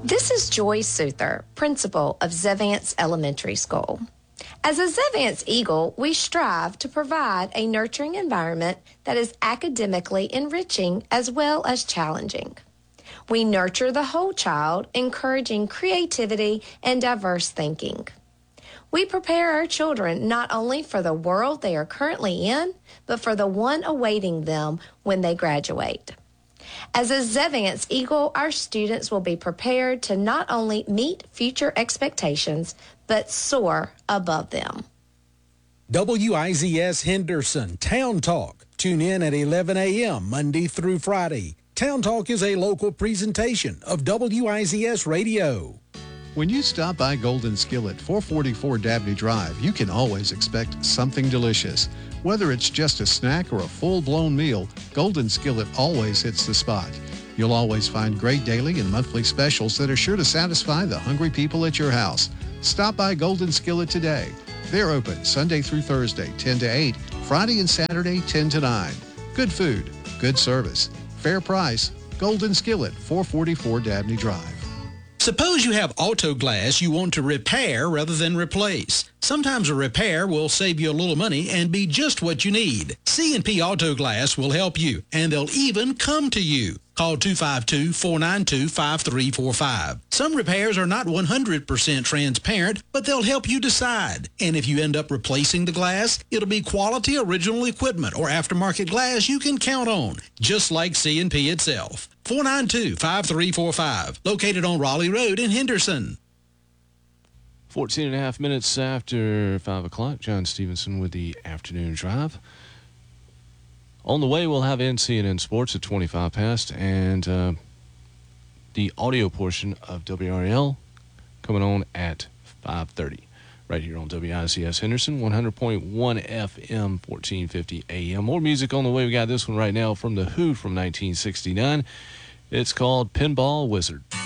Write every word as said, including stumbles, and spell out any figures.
This is Joy Souther, principal of Zevance Elementary School. As a Zevance Eagle, we strive to provide a nurturing environment that is academically enriching as well as challenging. We nurture the whole child, encouraging creativity and diverse thinking. We prepare our children not only for the world they are currently in, but for the one awaiting them when they graduate. As a Zevance Eagle, our students will be prepared to not only meet future expectations, but soar above them. W I Z S Henderson Town Talk. Tune in at eleven a.m. Monday through Friday. Town Talk is a local presentation of W I Z S Radio. When you stop by Golden Skillet, four forty-four Dabney Drive, you can always expect something delicious. Whether it's just a snack or a full-blown meal, Golden Skillet always hits the spot. You'll always find great daily and monthly specials that are sure to satisfy the hungry people at your house. Stop by Golden Skillet today. They're open Sunday through Thursday, ten to eight, Friday and Saturday, ten to nine. Good food, good service, fair price. Golden Skillet, four forty-four Dabney Drive. Suppose you have auto glass you want to repair rather than replace. Sometimes a repair will save you a little money and be just what you need. C and P Auto Glass will help you, and they'll even come to you. Call two five two, four nine two, five three four five. Some repairs are not one hundred percent transparent, but they'll help you decide. And if you end up replacing the glass, it'll be quality original equipment or aftermarket glass you can count on, just like C and P itself. four nine two, five three four five, located on Raleigh Road in Henderson. fourteen and a half minutes after five o'clock, John Stevenson with the afternoon drive. On the way, we'll have N C N N Sports at twenty-five past, and uh, the audio portion of W R L coming on at five thirty. Right here on W I Z S Henderson, one hundred point one F M, fourteen fifty A M. More music on the way. We got this one right now from The Who from nineteen sixty-nine. It's called Pinball Wizard.